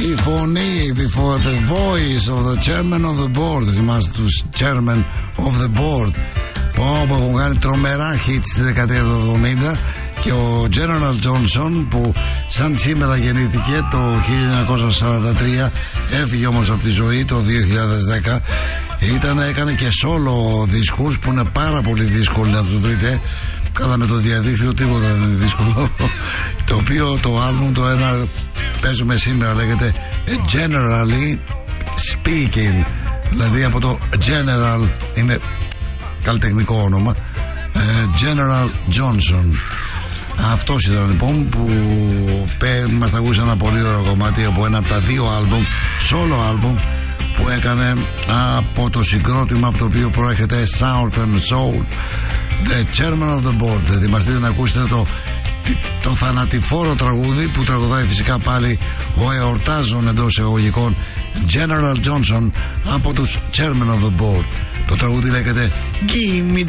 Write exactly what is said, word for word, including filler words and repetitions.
Η φωνή, before the voice of the chairman of the board. Θυμάστε τους chairman of the board που έχουν κάνει τρομερά hits στη δεκαετία του εβδομήντα. Και ο General Johnson, που σαν σήμερα γεννήθηκε το χίλια εννιακόσια σαράντα τρία, έφυγε όμως από τη ζωή το δύο χιλιάδες δέκα. Ήταν, έκανε και solo δίσκους που είναι πάρα πολύ δύσκολοι να τους βρείτε. Καλά, με το διαδίκτυο τίποτα δεν είναι δύσκολο. Το οποίο το άλμπουμ, το ένα παίζουμε σήμερα, λέγεται Generally Speaking. Δηλαδή από το General, είναι καλλιτεχνικό όνομα, General Johnson. Αυτός ήταν λοιπόν που μας ακούσει ένα πολύ ωραίο κομμάτι από ένα από τα δύο άλμπουμ, solo άλμπουμ, που έκανε από το συγκρότημα από το οποίο προέρχεται Southern Soul, The Chairman of the Board. Ετοιμαστείτε να ακούσετε το, το θανατηφόρο τραγούδι που τραγουδάει φυσικά πάλι ο εορτάζων εντός εισαγωγικών General Johnson από τους Chairman of the Board. Το τραγούδι λέγεται Gimme